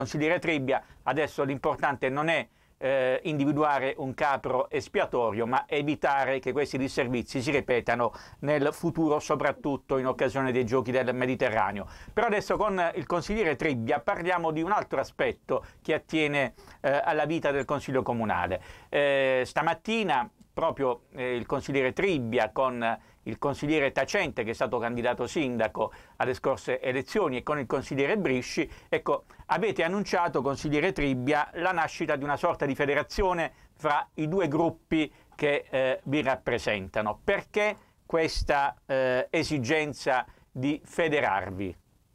consigliere Tribbia, adesso l'importante non è individuare un capro espiatorio, ma evitare che questi disservizi si ripetano nel futuro, soprattutto in occasione dei giochi del Mediterraneo. Però adesso con il consigliere Tribbia parliamo di un altro aspetto che attiene alla vita del Consiglio Comunale. Stamattina proprio il consigliere Tribbia con il consigliere Tacente, che è stato candidato sindaco alle scorse elezioni, e con il consigliere Brisci, ecco, avete annunciato, consigliere Tribbia, la nascita di una sorta di federazione fra i due gruppi che vi rappresentano. Perché questa esigenza di federarvi?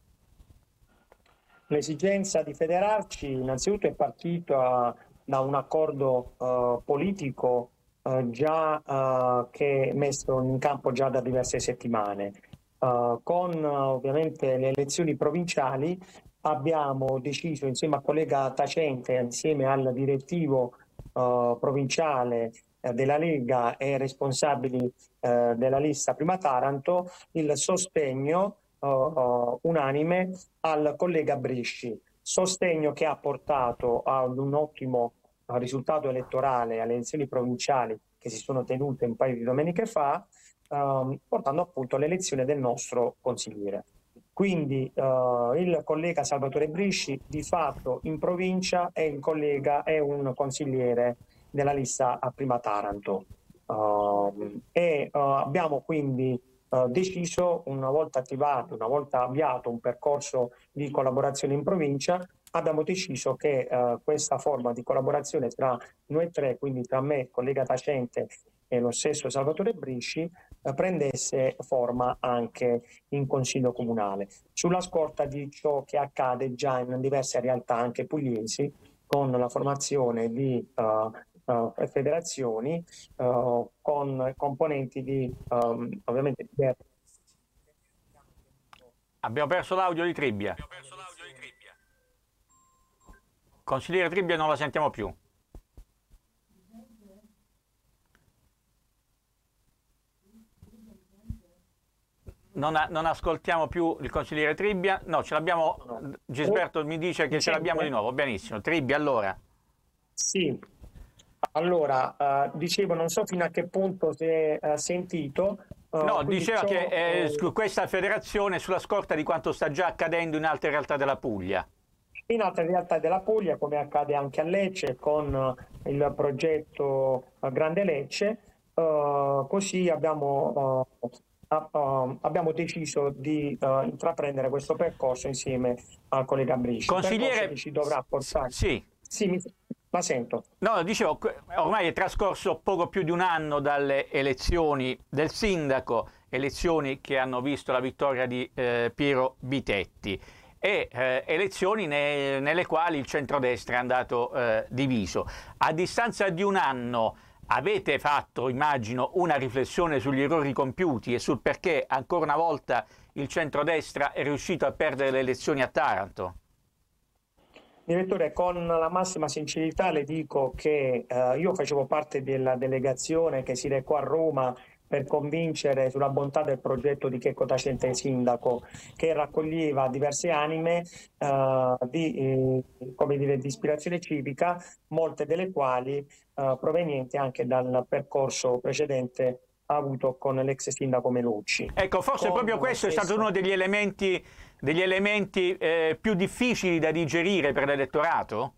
L'esigenza di federarci innanzitutto è partita da un accordo politico che è messo in campo già da diverse settimane. Con ovviamente le elezioni provinciali abbiamo deciso insieme al collega Tacente, insieme al direttivo provinciale della Lega e responsabili della lista Prima Taranto, il sostegno unanime al collega Brisci, sostegno che ha portato ad un ottimo risultato elettorale alle elezioni provinciali che si sono tenute un paio di domeniche fa, portando appunto all'elezione del nostro consigliere. Quindi il collega Salvatore Brisci di fatto in provincia è un consigliere della lista a Prima Taranto abbiamo quindi deciso, una volta avviato un percorso di collaborazione in provincia, abbiamo deciso che questa forma di collaborazione tra noi tre, quindi tra me, il collega Tacente e lo stesso Salvatore Brisci, prendesse forma anche in Consiglio Comunale, sulla scorta di ciò che accade già in diverse realtà anche pugliesi, con la formazione di federazioni con componenti di ovviamente diversi. Abbiamo perso l'audio di Tribbia. Consigliere Tribbia, non la sentiamo più. Non ascoltiamo più il consigliere Tribbia. No, ce l'abbiamo. Gisberto mi dice che ce l'abbiamo di nuovo. Benissimo. Tribbia, allora. Sì. Allora, dicevo, non so fino a che punto si è sentito. No, diceva che questa federazione sulla scorta di quanto sta già accadendo in altre realtà della Puglia. In altre realtà della Puglia, come accade anche a Lecce con il progetto Grande Lecce, così abbiamo deciso di intraprendere questo percorso insieme al collega Brisci. Consigliere, che ci dovrà portare. Sì. La sento. No, dicevo, ormai è trascorso poco più di un anno dalle elezioni del sindaco, elezioni che hanno visto la vittoria di Piero Bitetti, e elezioni nelle quali il centrodestra è andato diviso. A distanza di un anno avete fatto, immagino, una riflessione sugli errori compiuti e sul perché ancora una volta il centrodestra è riuscito a perdere le elezioni a Taranto? Direttore, con la massima sincerità le dico che io facevo parte della delegazione che si recò a Roma per convincere sulla bontà del progetto di Checco Tacente sindaco, che raccoglieva diverse anime di ispirazione civica, molte delle quali provenienti anche dal percorso precedente avuto con l'ex sindaco Melucci. Ecco, forse proprio questo è stato uno degli elementi più difficili da digerire per l'elettorato?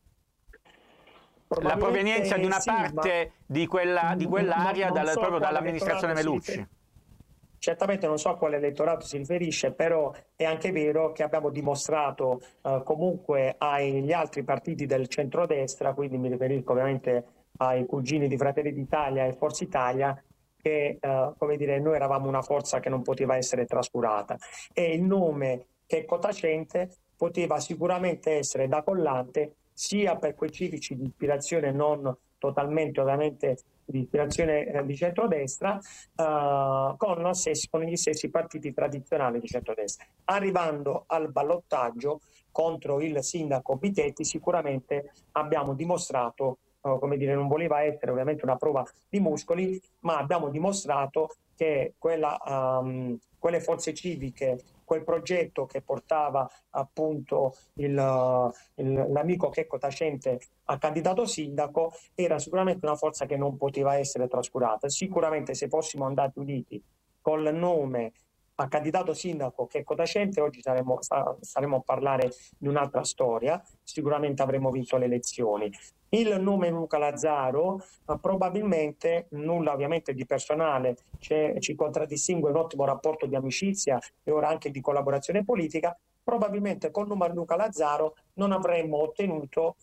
La provenienza di una parte di quell'area proprio dall'amministrazione Melucci. Certamente non so a quale elettorato si riferisce, però è anche vero che abbiamo dimostrato comunque agli altri partiti del centrodestra, quindi mi riferisco ovviamente ai cugini di Fratelli d'Italia e Forza Italia, che noi eravamo una forza che non poteva essere trascurata, e il nome Checco Tacente poteva sicuramente essere da collante sia per quei civici di ispirazione non totalmente ovviamente di ispirazione di centrodestra, con gli stessi partiti tradizionali di centrodestra. Arrivando al ballottaggio contro il sindaco Bitetti, sicuramente abbiamo dimostrato come dire, non voleva essere ovviamente una prova di muscoli, ma abbiamo dimostrato che quelle forze civiche, quel progetto che portava appunto l'amico Checco Tacente a candidato sindaco era sicuramente una forza che non poteva essere trascurata. Sicuramente se fossimo andati uniti col nome a candidato sindaco Checco Tacente, oggi saremmo a parlare di un'altra storia, sicuramente avremmo vinto le elezioni. Il nome Luca Lazzaro, probabilmente nulla ovviamente di personale, ci contraddistingue un ottimo rapporto di amicizia e ora anche di collaborazione politica, probabilmente col nome Luca Lazzaro non avremmo ottenuto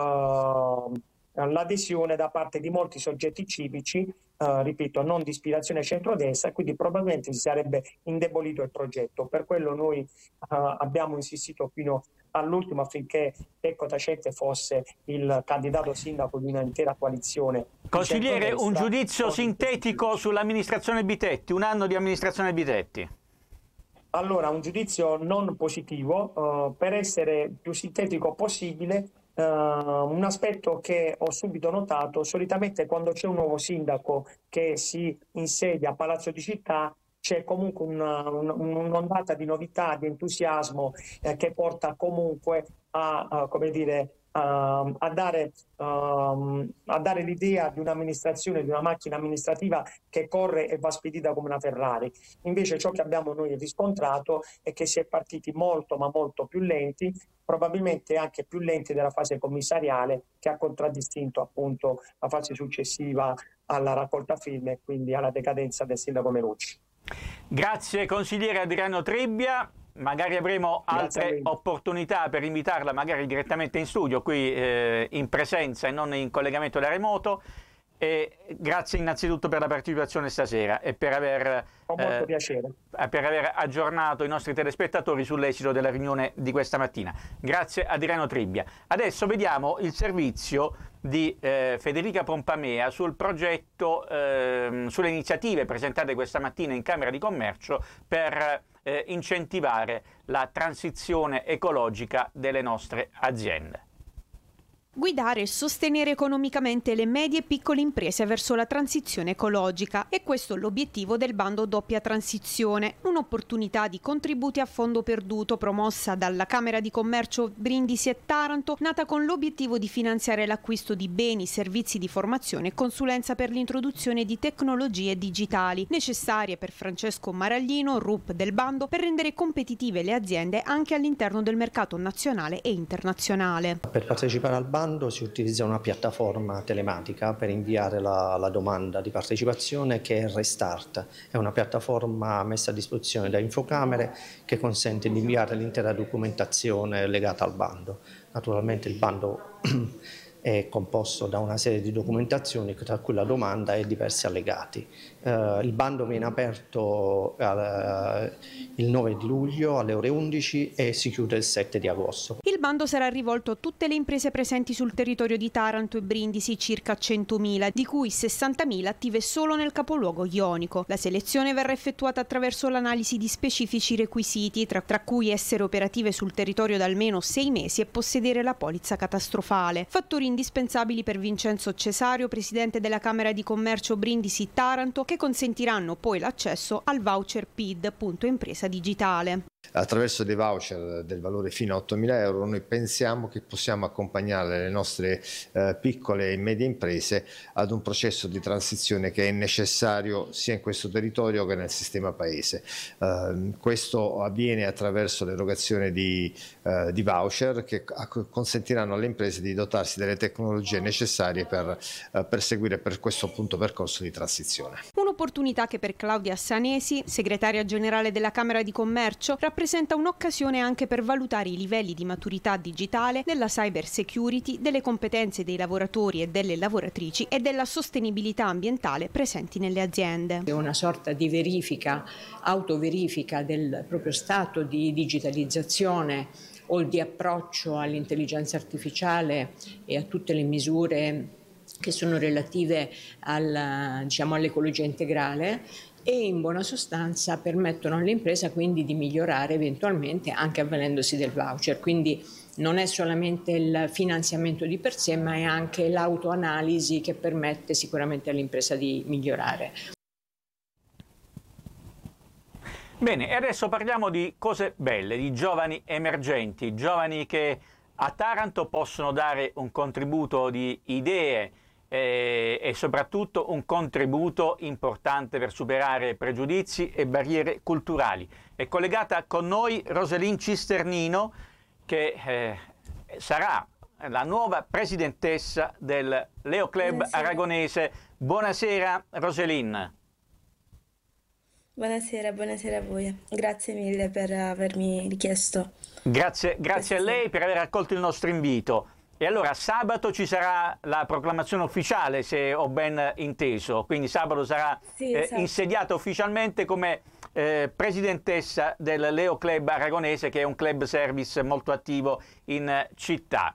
l'adesione da parte di molti soggetti civici, ripeto, non di ispirazione centrodestra, quindi probabilmente si sarebbe indebolito il progetto. Per quello noi abbiamo insistito fino all'ultimo affinché Checco Tacente fosse il candidato sindaco di un'intera coalizione. Consigliere, un giudizio sintetico sull'amministrazione Bitetti, un anno di amministrazione Bitetti. Allora, un giudizio non positivo, per essere più sintetico possibile. Un aspetto che ho subito notato: solitamente quando c'è un nuovo sindaco che si insedia a Palazzo di Città c'è comunque un'ondata di novità, di entusiasmo che porta comunque come dire, a dare l'idea di un'amministrazione, di una macchina amministrativa che corre e va spedita come una Ferrari. Invece ciò che abbiamo noi riscontrato è che si è partiti molto ma molto più lenti, probabilmente anche più lenti della fase commissariale, che ha contraddistinto appunto la fase successiva alla raccolta firme e quindi alla decadenza del sindaco Menucci. Grazie consigliere Adriano Trebbia. Magari avremo altre opportunità per invitarla magari direttamente in studio, qui in presenza e non in collegamento da remoto. E grazie innanzitutto per la partecipazione stasera e per aver aggiornato i nostri telespettatori sull'esito della riunione di questa mattina. Grazie Adriano Trebbia. Adesso vediamo il servizio di Federica Pompamea sul progetto, sulle iniziative presentate questa mattina in Camera di Commercio per incentivare la transizione ecologica delle nostre aziende. Guidare e sostenere economicamente le medie e piccole imprese verso la transizione ecologica. E questo è l'obiettivo del bando Doppia Transizione, un'opportunità di contributi a fondo perduto promossa dalla Camera di Commercio Brindisi e Taranto, nata con l'obiettivo di finanziare l'acquisto di beni, servizi di formazione e consulenza per l'introduzione di tecnologie digitali, necessarie per Francesco Maraglino, RUP del bando, per rendere competitive le aziende anche all'interno del mercato nazionale e internazionale. Per partecipare al bando si utilizza una piattaforma telematica per inviare la domanda di partecipazione, che è Restart. È una piattaforma messa a disposizione da Infocamere che consente di inviare l'intera documentazione legata al bando. Naturalmente il bando è composto da una serie di documentazioni, tra cui la domanda e diversi allegati. Il bando viene aperto il 9 di luglio alle ore 11 e si chiude il 7 di agosto. Il bando sarà rivolto a tutte le imprese presenti sul territorio di Taranto e Brindisi, circa 100.000, di cui 60.000 attive solo nel capoluogo ionico. La selezione verrà effettuata attraverso l'analisi di specifici requisiti, tra cui essere operative sul territorio da almeno 6 mesi e possedere la polizza catastrofale. Fattori indispensabili per Vincenzo Cesario, presidente della Camera di Commercio Brindisi Taranto, che consentiranno poi l'accesso al voucher PID, punto impresa digitale. Attraverso dei voucher del valore fino a 8.000 euro noi pensiamo che possiamo accompagnare le nostre piccole e medie imprese ad un processo di transizione che è necessario sia in questo territorio che nel sistema paese. Questo avviene attraverso l'erogazione di voucher che consentiranno alle imprese di dotarsi delle tecnologie necessarie per perseguire per questo appunto percorso di transizione. Un'opportunità che per Claudia Sanesi, segretaria generale della Camera di Commercio, rappresenta un'occasione anche per valutare i livelli di maturità digitale, della cyber security, delle competenze dei lavoratori e delle lavoratrici e della sostenibilità ambientale presenti nelle aziende. È una sorta di verifica, autoverifica del proprio stato di digitalizzazione o di approccio all'intelligenza artificiale e a tutte le misure che sono relative all'ecologia integrale, e in buona sostanza permettono all'impresa quindi di migliorare eventualmente anche avvalendosi del voucher. Quindi non è solamente il finanziamento di per sé, ma è anche l'autoanalisi che permette sicuramente all'impresa di migliorare. Bene, e adesso parliamo di cose belle, di giovani emergenti, giovani che a Taranto possono dare un contributo di idee e soprattutto un contributo importante per superare pregiudizi e barriere culturali. È collegata con noi Roselyn Cisternino, che sarà la nuova presidentessa del Leo Club Aragonese. Buonasera Roselyn. Buonasera, buonasera a voi. Grazie mille per avermi richiesto. Grazie a lei per aver accolto il nostro invito. E allora sabato ci sarà la proclamazione ufficiale, se ho ben inteso, quindi sabato sarà esatto, insediata ufficialmente come presidentessa del Leo Club Aragonese, che è un club service molto attivo in città.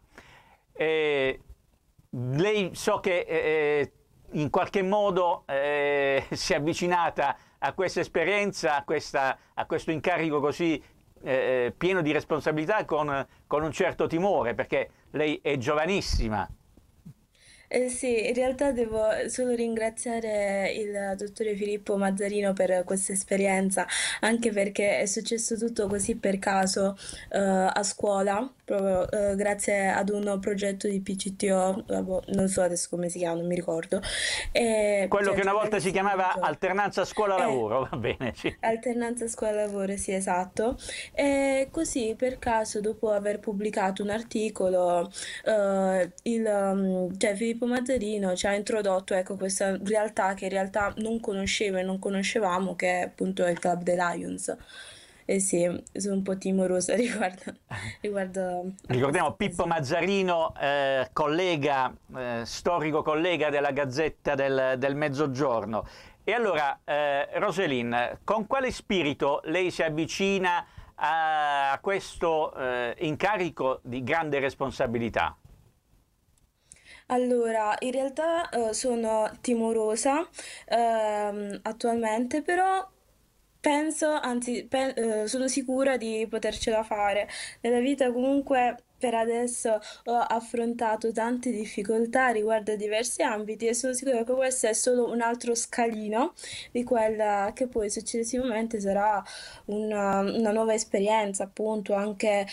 Lei so che in qualche modo si è avvicinata a questa esperienza, a questo incarico così pieno di responsabilità con un certo timore, perché lei è giovanissima. Sì, in realtà devo solo ringraziare il dottore Filippo Mazzarino per questa esperienza, anche perché è successo tutto così per caso a scuola, proprio grazie ad un progetto di PCTO, non so adesso come si chiama, non mi ricordo. Quello che una volta si chiamava alternanza scuola-lavoro, va bene, sì. Alternanza scuola-lavoro, sì, esatto. E così per caso, dopo aver pubblicato un articolo, Filippo Mazzarino ci ha introdotto, ecco, questa realtà che in realtà non conoscevo e non conoscevamo, che è appunto il Club dei Lions. E sì, sono un po' timorosa riguardo Ricordiamo Pippo Mazzarino, collega, storico collega della Gazzetta del Mezzogiorno. E allora, Roselyn, con quale spirito lei si avvicina a questo incarico di grande responsabilità? Allora, in realtà sono timorosa attualmente, però penso, anzi, sono sicura di potercela fare. Nella vita comunque per adesso ho affrontato tante difficoltà riguardo a diversi ambiti e sono sicura che questo è solo un altro scalino di quella che poi successivamente sarà una nuova esperienza, appunto, anche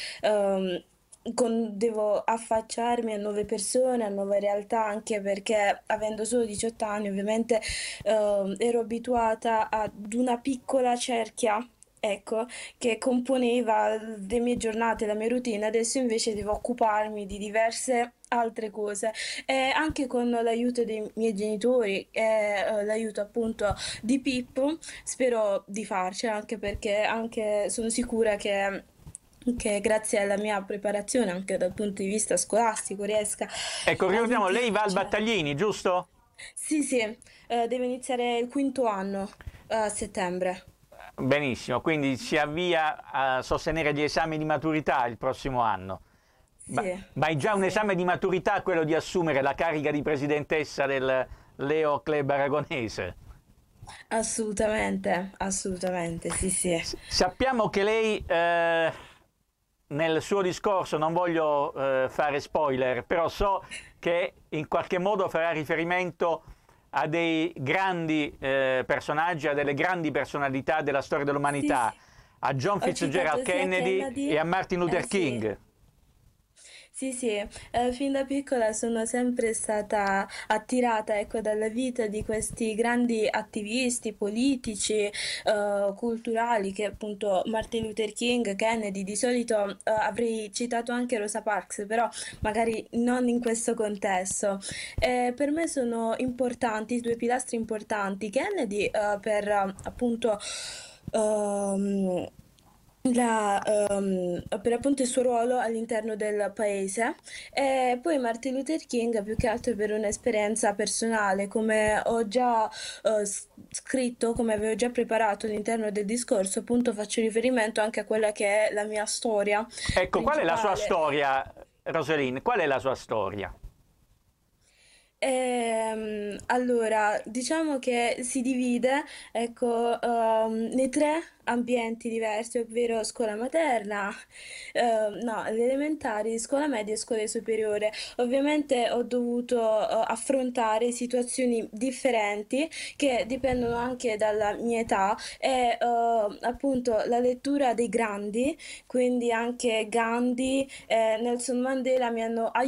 devo affacciarmi a nuove persone, a nuove realtà, anche perché avendo solo 18 anni ovviamente ero abituata ad una piccola cerchia, ecco, che componeva le mie giornate, la mia routine. Adesso invece devo occuparmi di diverse altre cose e anche con l'aiuto dei miei genitori e l'aiuto appunto di Pippo spero di farcela, anche perché anche sono sicura che grazie alla mia preparazione anche dal punto di vista scolastico riesca Ecco, ricordiamo, a lei va al cioè, Battaglini, giusto? sì, devo iniziare il quinto anno a settembre. Benissimo, quindi si avvia a sostenere gli esami di maturità il prossimo anno. Sì, Ma è già un sì. esame di maturità quello di assumere la carica di presidentessa del Leo Club Aragonese? Assolutamente, assolutamente, sì. Sappiamo che lei nel suo discorso, non voglio fare spoiler, però so che in qualche modo farà riferimento a dei grandi personaggi, a delle grandi personalità della storia dell'umanità, Sì. a John Ho Fitzgerald citato sia Kennedy e a Martin Luther sì. King. Sì, fin da piccola sono sempre stata attirata, ecco, dalla vita di questi grandi attivisti politici, culturali, che appunto Martin Luther King, Kennedy, di solito avrei citato anche Rosa Parks, però magari non in questo contesto. Per me sono importanti, due pilastri importanti, Kennedy per appunto ehm, per appunto il suo ruolo all'interno del paese e poi Martin Luther King più che altro per un'esperienza personale, come ho già scritto, come avevo già preparato all'interno del discorso, appunto faccio riferimento anche a quella che è la mia storia Ecco, qual è la sua principale. storia, Roselyn? Qual è la sua storia? Allora, diciamo che si divide, ecco, nei tre ambienti diversi, ovvero scuola materna, no, le elementari, scuola media e scuola superiore. Ovviamente ho dovuto affrontare situazioni differenti che dipendono anche dalla mia età e appunto la lettura dei grandi, quindi anche Gandhi, Nelson Mandela mi hanno aiutato